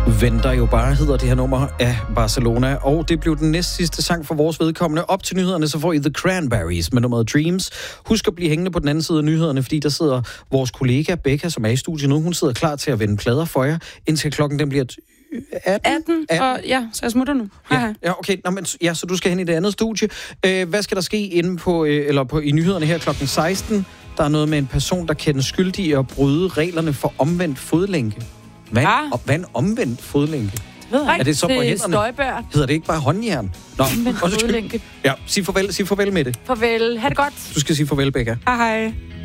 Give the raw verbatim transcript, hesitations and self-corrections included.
Venter jo bare hedder det her nummer af Barcelona, og det blev den næst sidste sang for vores vedkommende. Op til nyhederne, så får I The Cranberries med nummeret Dreams. Husk at blive hængende på den anden side af nyhederne, fordi der sidder vores kollega Becca, som er i studiet nu. Hun sidder klar til at vende plader for jer, indtil klokken den bliver atten. atten, atten. Og ja, så jeg smutter nu. Hej, hej. Ja, okay. Nå, men, ja, så du skal hen i det andet studie. Øh, hvad skal der ske inde på, øh, eller på, i nyhederne her klokken seksten? Der er noget med en person, der kendes skyldig i at bryde reglerne for omvendt fodlænke. Hvad, Ah. og, hvad er en omvendt fodlænke? Ved jeg. Er det så på det er hænderne? støjbær. Hedder det ikke bare håndjern? Nå, Omvendt undskyld. fodlænke. Ja, sig farvel, sig farvel med det. Farvel. Ha' det godt. Du skal sige farvel, Becca. Hej hej.